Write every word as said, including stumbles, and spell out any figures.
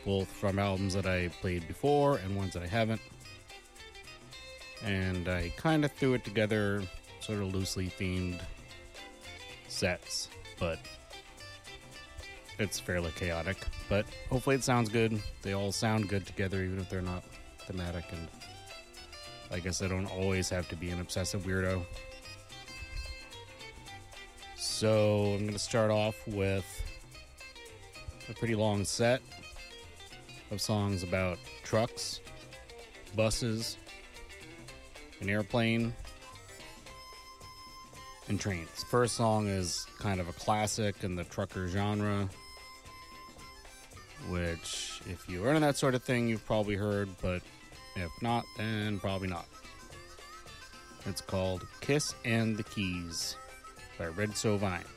both from albums that I played before and ones that I haven't. And I kind of threw it together, sort of loosely themed sets, but it's fairly chaotic. But hopefully it sounds good. They all sound good together, even if they're not thematic. And I guess I don't always have to be an obsessive weirdo. So I'm going to start off with a pretty long set of songs about trucks, buses, an airplane, and trains. First song is kind of a classic in the trucker genre, which if you are into that sort of thing, you've probably heard, but if not, then probably not. It's called Kiss and the Keys by Red Sovine.